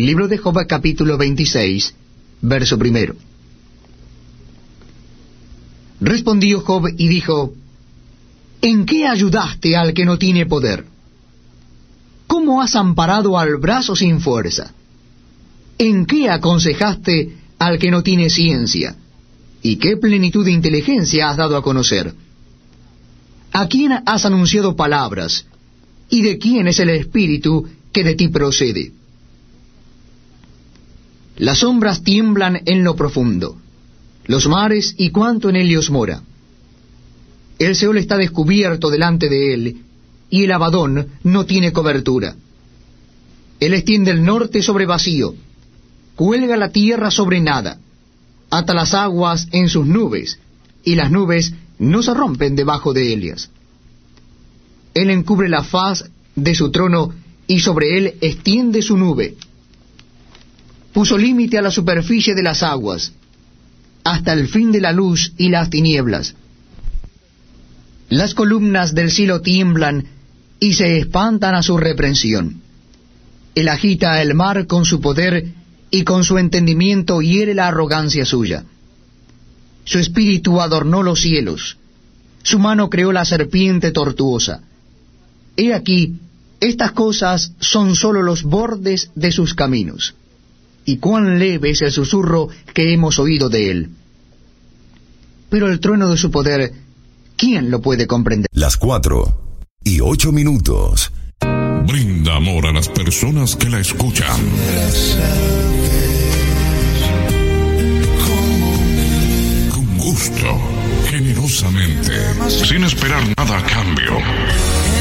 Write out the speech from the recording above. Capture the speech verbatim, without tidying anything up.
Libro de Job, capítulo veintiséis, verso primero. Respondió Job y dijo: ¿En qué ayudaste al que no tiene poder? ¿Cómo has amparado al brazo sin fuerza? ¿En qué aconsejaste al que no tiene ciencia? ¿Y qué plenitud de inteligencia has dado a conocer? ¿A quién has anunciado palabras? ¿Y de quién es el espíritu que de ti procede? Las sombras tiemblan en lo profundo, los mares y cuanto en ellos mora. El Seol está descubierto delante de él, y el Abadón no tiene cobertura. Él extiende el norte sobre vacío, cuelga la tierra sobre nada, ata las aguas en sus nubes, y las nubes no se rompen debajo de ellas. Él encubre la faz de su trono, y sobre él extiende su nube. Puso límite a la superficie de las aguas, hasta el fin de la luz y las tinieblas. Las columnas del cielo tiemblan y se espantan a su reprensión. Él agita el mar con su poder, y con su entendimiento hiere la arrogancia suya. Su espíritu adornó los cielos, su mano creó la serpiente tortuosa. He aquí, estas cosas son sólo los bordes de sus caminos, y cuán leve es el susurro que hemos oído de él. Pero el trueno de su poder, ¿quién lo puede comprender? Las cuatro y ocho minutos. Brinda amor a las personas que la escuchan. Con gusto, generosamente, sin esperar nada a cambio.